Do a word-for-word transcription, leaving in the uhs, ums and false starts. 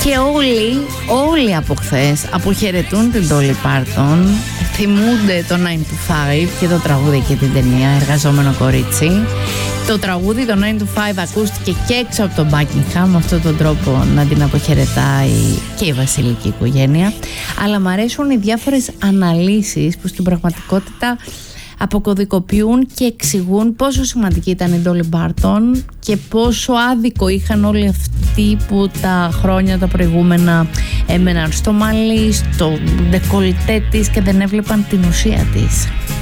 Και όλοι, όλοι από χθες αποχαιρετούν την Dolly Parton, θυμούνται το nine to five και το τραγούδι και την ταινία Εργαζόμενο κορίτσι. Το τραγούδι το nine to five ακούστηκε και έξω από τον Buckingham, με αυτόν τον τρόπο να την αποχαιρετάει και η βασιλική οικογένεια. Αλλά μου αρέσουν οι διάφορες αναλύσεις που στην πραγματικότητα αποκωδικοποιούν και εξηγούν πόσο σημαντική ήταν η Dolly Parton και πόσο άδικο είχαν όλοι αυτοί που τα χρόνια τα προηγούμενα έμεναν στο μαλλί, στο ντεκολτέ της και δεν έβλεπαν την ουσία της.